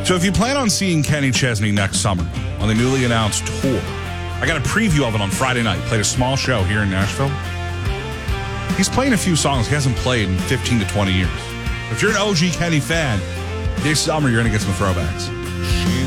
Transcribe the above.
So if you plan on seeing Kenny Chesney next summer on the newly announced tour, I got a preview of it on Friday night. Played a small show here in Nashville. He's playing a few songs he hasn't played in 15 to 20 years. If you're an OG Kenny fan, this summer you're going to get some throwbacks. She